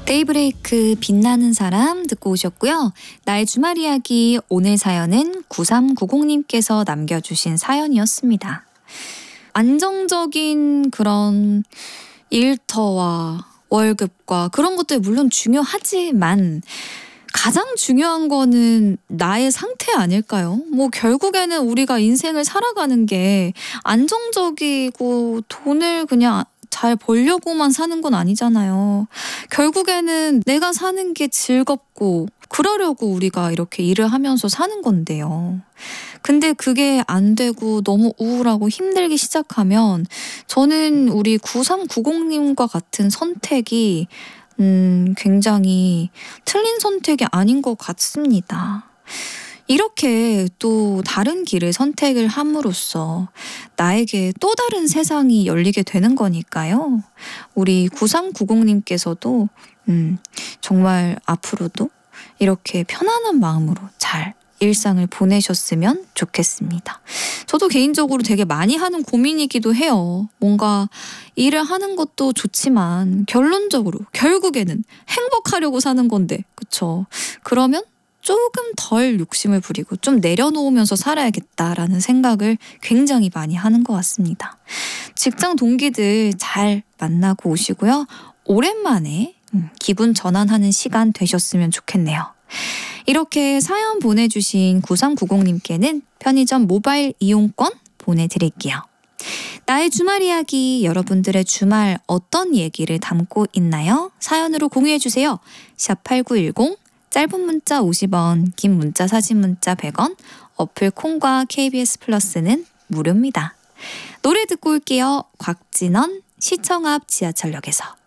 데이브레이크 빛나는 사람 듣고 오셨고요. 나의 주말 이야기 오늘 사연은 9390님께서 남겨주신 사연이었습니다. 안정적인 그런 일터와 월급과 그런 것들 물론 중요하지만 가장 중요한 거는 나의 상태 아닐까요? 뭐 결국에는 우리가 인생을 살아가는 게 안정적이고 돈을 그냥 잘 벌려고만 사는 건 아니잖아요. 결국에는 내가 사는 게 즐겁고 그러려고 우리가 이렇게 일을 하면서 사는 건데요. 근데 그게 안 되고 너무 우울하고 힘들기 시작하면 저는 우리 9390님과 같은 선택이 굉장히 틀린 선택이 아닌 것 같습니다. 이렇게 또 다른 길을 선택을 함으로써 나에게 또 다른 세상이 열리게 되는 거니까요. 우리 9390님께서도 정말 앞으로도 이렇게 편안한 마음으로 잘 일상을 보내셨으면 좋겠습니다. 저도 개인적으로 되게 많이 하는 고민이기도 해요. 뭔가 일을 하는 것도 좋지만 결국에는 행복하려고 사는 건데, 그쵸? 그러면 조금 덜 욕심을 부리고 좀 내려놓으면서 살아야겠다라는 생각을 굉장히 많이 하는 것 같습니다. 직장 동기들 잘 만나고 오시고요. 오랜만에 기분 전환하는 시간 되셨으면 좋겠네요. 이렇게 사연 보내주신 9390님께는 편의점 모바일 이용권 보내드릴게요. 나의 주말 이야기, 여러분들의 주말 어떤 얘기를 담고 있나요? 사연으로 공유해주세요. 샵8910 짧은 문자 50원, 긴 문자 사진 문자 100원, 어플 콩과 KBS 플러스는 무료입니다. 노래 듣고 올게요. 곽진원 시청 앞 지하철역에서.